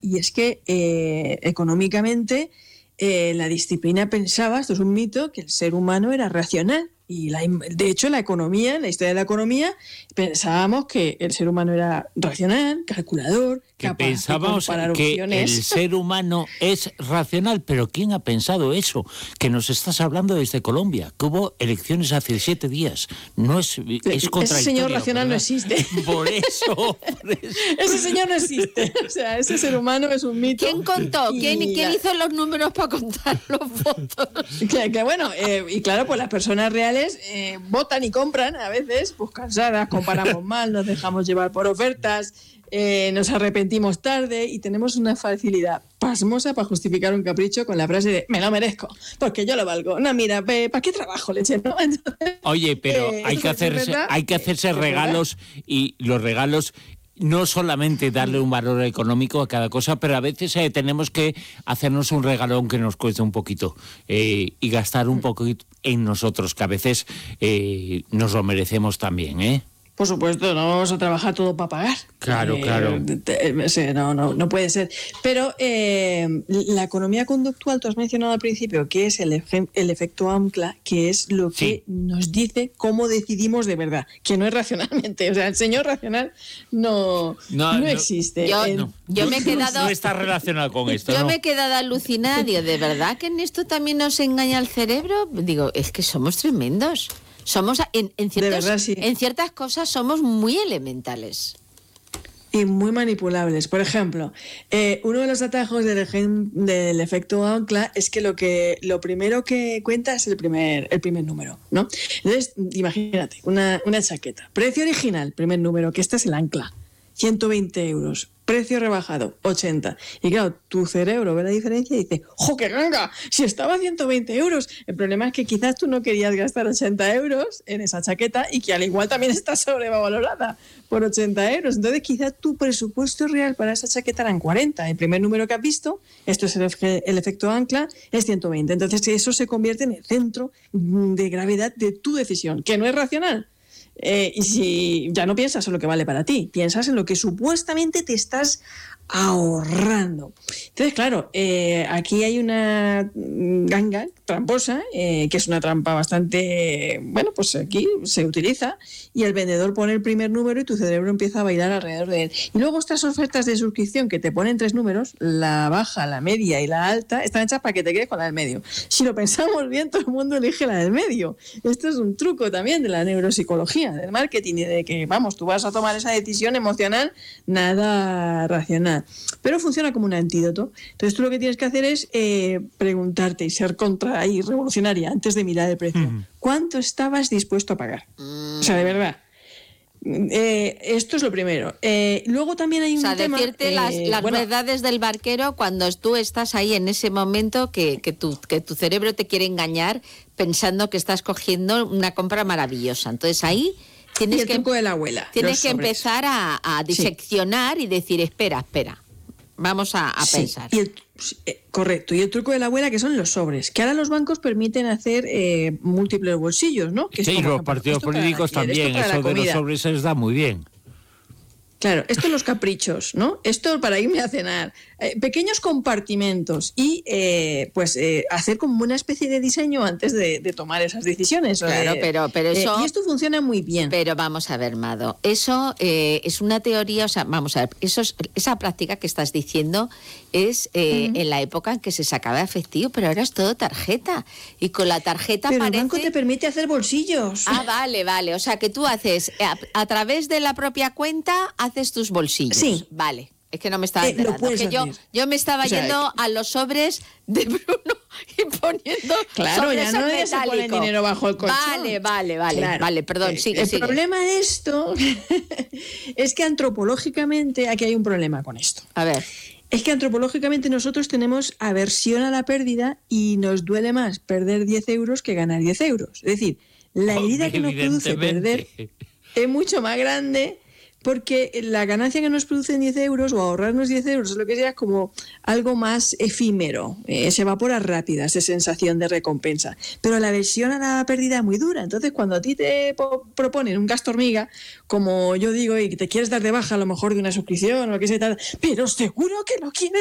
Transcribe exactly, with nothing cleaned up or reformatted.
y es que eh, económicamente eh, la disciplina pensaba, esto es un mito, que el ser humano era racional. Y la, de hecho, la economía, la historia de la economía, pensábamos que el ser humano era racional, calculador, que capaz pensábamos de comparar que opciones. El ser humano es racional, pero ¿quién ha pensado eso? Que nos estás hablando desde Colombia, que hubo elecciones hace siete días. No es, es contradictorio. Ese señor racional, ¿verdad?, no existe. Por eso, por eso. Ese señor no existe. O sea, ese ser humano es un mito. ¿Quién contó? Y... ¿Quién, ¿Quién hizo los números para contar los votos? Que, que bueno, eh, y claro, pues las personas reales eh, votan y compran a veces, pues cansadas, comparamos mal, nos dejamos llevar por ofertas, eh, nos arrepentimos tarde y tenemos una facilidad pasmosa para justificar un capricho con la frase de me lo merezco, porque yo lo valgo. No, mira, ¿para qué trabajo, leche? ¿No? Entonces, oye, pero eh, hay, que hacerse, hay que hacerse regalos y los regalos... No solamente darle un valor económico a cada cosa, pero a veces eh, tenemos que hacernos un regalón que nos cueste un poquito eh, y gastar un poquito en nosotros, que a veces eh, nos lo merecemos también, ¿eh? Por supuesto, no vamos a trabajar todo para pagar. Claro, eh, claro. No, no, no puede ser. Pero eh, la economía conductual, tú has mencionado al principio, que es el, efe, el efecto ancla, que es lo que sí. nos dice cómo decidimos de verdad, que no es racionalmente. O sea, el señor racional no, no, no, no existe. Yo, el, no, yo me he quedado... No está relacionado con esto, Yo ¿no? me he quedado alucinada. Digo, ¿de verdad que en esto también nos engaña el cerebro? Digo, es que somos tremendos. Somos en, en, ciertos, verdad, sí. en ciertas cosas somos muy elementales. Y muy manipulables. Por ejemplo, eh, uno de los atajos del, del efecto ancla es que lo que lo primero que cuenta es el primer, el primer número, ¿no? Entonces, imagínate, una, una chaqueta. Precio original, primer número, que este es el ancla. ciento veinte euros. Precio rebajado, ochenta. Y claro, tu cerebro ve la diferencia y dice, ¡jo, qué ganga! Si estaba a ciento veinte euros. El problema es que quizás tú no querías gastar ochenta euros en esa chaqueta y que al igual también está sobrevalorada por ochenta euros. Entonces quizás tu presupuesto real para esa chaqueta eran cuarenta. El primer número que has visto, esto es el, el efecto ancla, es ciento veinte. Entonces eso se convierte en el centro de gravedad de tu decisión, que no es racional. Eh, y si ya no piensas en lo que vale para ti, piensas en lo que supuestamente te estás ahorrando. Entonces, claro, eh, aquí hay una ganga tramposa, eh, que es una trampa bastante, bueno, pues aquí se utiliza, y el vendedor pone el primer número y tu cerebro empieza a bailar alrededor de él. Y luego estas ofertas de suscripción que te ponen tres números, la baja, la media y la alta, están hechas para que te quedes con la del medio. Si lo pensamos bien, todo el mundo elige la del medio. Esto es un truco también de la neuropsicología, del marketing, y de que, vamos, tú vas a tomar esa decisión emocional, nada racional. Pero funciona como un antídoto. Entonces tú lo que tienes que hacer es eh, preguntarte y ser contra y revolucionaria antes de mirar el precio. Uh-huh. ¿Cuánto estabas dispuesto a pagar? Mm. O sea, de verdad. Eh, esto es lo primero. Eh, luego también hay un tema... O sea, tema, decirte eh, las, las bueno, verdades del barquero cuando tú estás ahí en ese momento que, que, tu, que tu cerebro te quiere engañar pensando que estás cogiendo una compra maravillosa. Entonces ahí... Tienes y el que, truco de la abuela. Tienes que empezar a, a diseccionar sí. y decir, espera, espera, vamos a, a sí. pensar. Y el, eh, correcto, y el truco de la abuela, que son los sobres, que ahora los bancos permiten hacer eh, múltiples bolsillos, ¿no? Que sí, es los partidos políticos para, también, eso de los sobres se les da muy bien. Claro, esto los caprichos, ¿no? Esto para irme a cenar. Eh, pequeños compartimentos y eh, pues eh, hacer como una especie de diseño antes de, de tomar esas decisiones. Claro, eh, pero, pero eso... Eh, y esto funciona muy bien. Pero vamos a ver, Mado, eso eh, es una teoría, o sea, vamos a ver, eso es, esa práctica que estás diciendo es eh, uh-huh. en la época en que se sacaba efectivo, pero ahora es todo tarjeta. Y con la tarjeta pero parece... el banco te permite hacer bolsillos. Ah, vale, vale. O sea, que tú haces, a, a través de la propia cuenta, haces tus bolsillos. Sí. Vale. Es que no me estaba enterando. Eh, que yo, yo me estaba o sea, yendo a los sobres de Bruno y poniendo claro, sobres ya no se pone dinero bajo el colchón. Vale, vale, vale. Claro. Vale, perdón, sigue, El sigue. problema de esto es que antropológicamente aquí hay un problema con esto. A ver. Es que antropológicamente nosotros tenemos aversión a la pérdida y nos duele más perder diez euros que ganar diez euros. Es decir, la herida oh, que nos produce perder es mucho más grande, porque la ganancia que nos producen diez euros o ahorrarnos diez euros o lo que sea es como algo más efímero, eh, se evapora rápida esa sensación de recompensa. Pero la versión a la pérdida es muy dura. Entonces, cuando a ti te po- proponen un gasto hormiga, como yo digo, y te quieres dar de baja a lo mejor de una suscripción o lo que sea, tal, pero seguro que lo quieres